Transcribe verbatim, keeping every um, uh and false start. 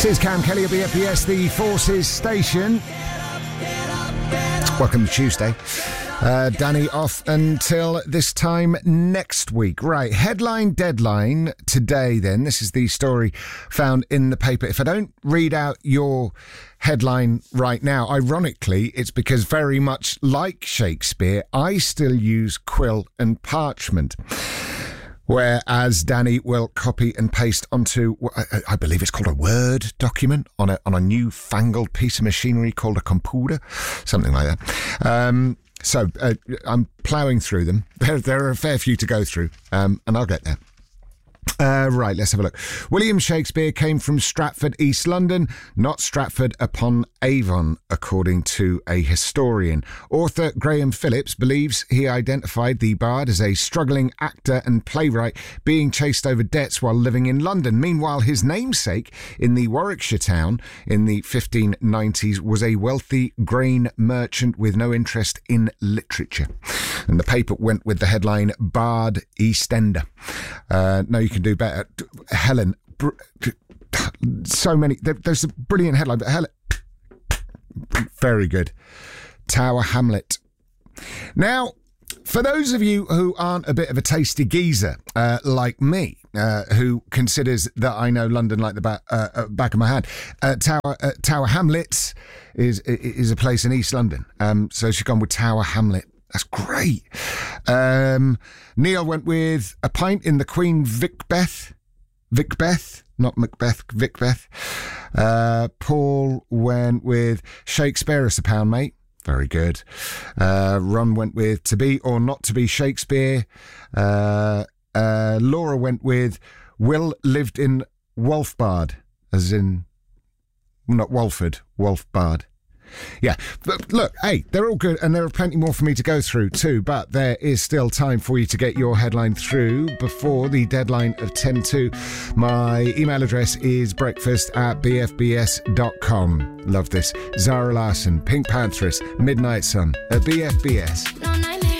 This is Cam Kelly at B F B S, the Forces Station. Welcome to Tuesday. Uh, Danny off until this time next week. Right, headline deadline today then. This is the story found in the paper. If I don't read out your headline right now, ironically, it's because very much like Shakespeare, I still use quill and parchment. Whereas Danny will copy and paste onto, I believe it's called a Word document on a on a newfangled piece of machinery called a computer, something like that. Um, so uh, I'm ploughing through them. There, there are a fair few to go through, um, and I'll get there. Uh, right, let's have a look. William Shakespeare came from Stratford, East London, not Stratford upon Avon, according to a historian. Author Graham Phillips believes he identified the bard as a struggling actor and playwright being chased over debts while living in London. Meanwhile, his namesake in the Warwickshire town in the fifteen nineties was a wealthy grain merchant with no interest in literature. And the paper went with the headline, Bard Eastender. Uh, no, you can do better. Helen, br- so many. There, there's a brilliant headline, but Helen, very good. Tower Hamlet. Now, for those of you who aren't a bit of a tasty geezer uh, like me, uh, who considers that I know London like the back, uh, uh, back of my hand, uh, Tower uh, Tower Hamlets is is a place in East London. Um, so she's gone with Tower Hamlet. That's great. Um, Neil went with a pint in the Queen Vicbeth. Vicbeth, not Macbeth, Vicbeth. Uh, Paul went with Shakespeare as a pound, mate. Very good. Uh, Ron went with to be or not to be Shakespeare. Uh, uh, Laura went with Will lived in Wolfbard, as in, not Walford, Wolfbard. Yeah, but look, hey, they're all good, and there are plenty more for me to go through too, but there is still time for you to get your headline through before the deadline of ten to. My email address is breakfast at b f b s dot com. Love this. Zara Larsson, Pink Pantheress, Midnight Sun at B F B S.